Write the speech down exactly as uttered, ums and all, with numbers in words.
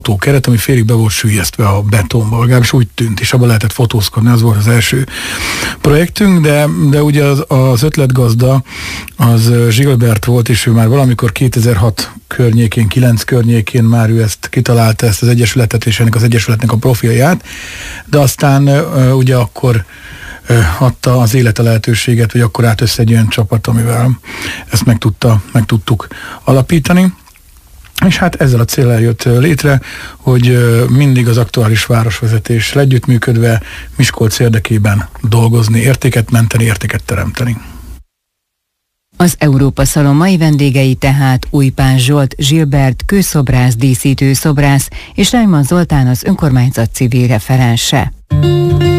keret, ami félig be volt süllyesztve a betonba, legalábbis úgy tűnt, és abban lehetett fotózkodni, az volt az első projektünk, de, de ugye az, az ötletgazda az Gilbert volt, és ő már valamikor kétezer-hat környékén, kilenc környékén már ő ezt kitalálta, ezt az egyesületet, és ennek az egyesületnek a profilját, de aztán ugye akkor adta az élet a lehetőséget, hogy akkor át össze egy olyan csapat, amivel ezt meg, tudta, meg tudtuk alapítani. És hát ezzel a céllal jött létre, hogy mindig az aktuális városvezetéssel együttműködve Miskolc érdekében dolgozni, értéket menteni, értéket teremteni. Az Európa Szalon mai vendégei tehát Újpán Zsolt Gilbert kőszobrász, díszítő szobrász és Reimann Zoltán az önkormányzat civil referense.